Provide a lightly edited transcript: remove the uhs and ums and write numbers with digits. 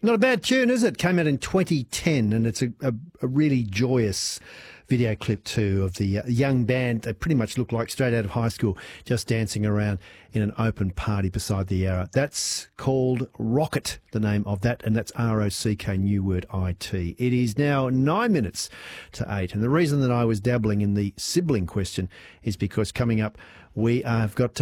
Not a bad tune, is it? Came out in 2010, and it's a really joyous video clip too of the young band. They pretty much look like straight out of high school, just dancing around in an open party beside the Yarra. That's called Rocket, the name of that, and that's R-O-C-K, new word I-T. It is now 9 minutes to 8, and the reason that I was dabbling in the sibling question is because coming up we have got